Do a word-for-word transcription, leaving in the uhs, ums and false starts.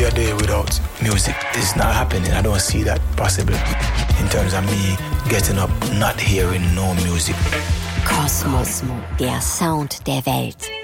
a day without music. It's not happening. I don't see that possible in terms of me getting up, not hearing no music. Kosmos, der Sound der Welt.